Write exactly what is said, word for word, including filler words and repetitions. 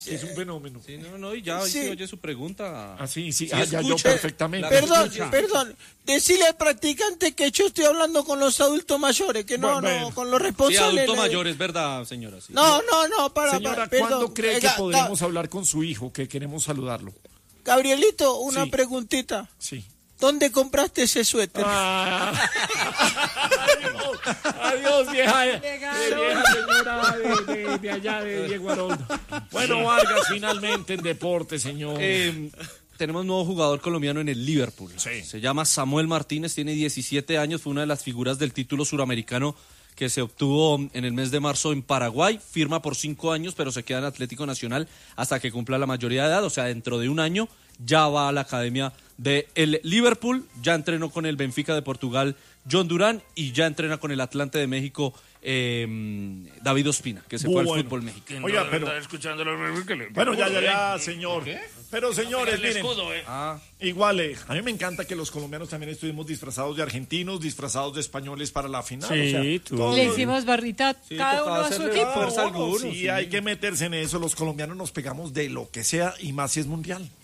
Es un fenómeno. Sí, no, no, y ya Sí. sí oye su pregunta. Ah, sí, sí, Sí, ah, ya yo escucha. perfectamente. La- Perdón, escucha. perdón. Decile al practicante que yo estoy hablando con los adultos mayores, que no, Bueno, no, bueno. con los Sí, responsables. adulto le- mayor, es verdad, señora. Sí. No, no, no, para, Señora, para, perdón. ¿cuándo cree que Ga- Ga- podremos hablar con su hijo, que queremos saludarlo? Gabrielito, una Sí. preguntita. Sí. ¿Dónde compraste ese suéter? Ah. Adiós, adiós, vieja, de, de vieja señora de, de- de allá de Diego Aroldo. Bueno, Vargas, finalmente en deporte, señor. Eh, tenemos un nuevo jugador colombiano en el Liverpool. Sí. Se llama Samuel Martínez, tiene diecisiete años, fue una de las figuras del título suramericano que se obtuvo en el mes de marzo en Paraguay. Firma por cinco años, pero se queda en Atlético Nacional hasta que cumpla la mayoría de edad, o sea, dentro de un año ya va a la academia de el Liverpool, ya entrenó con el Benfica de Portugal John Durán y ya entrena con el Atlante de México eh, David Ospina, que se fue al Bueno. fútbol mexicano. Oiga, pero... escuchando los... Bueno, ya, ya, ya, señor. Pero, señores, El miren, escudo, eh. Ah, igual, eh, a mí me encanta que los colombianos también estuvimos disfrazados de argentinos, disfrazados de españoles para la final. Sí, o sea, tú. todos- Le hicimos barrita Sí, cada uno tocaba a su hacerle equipo. fuerza a alguno, sí, sí. hay que meterse en eso. Los colombianos nos pegamos de lo que sea y más si es mundial.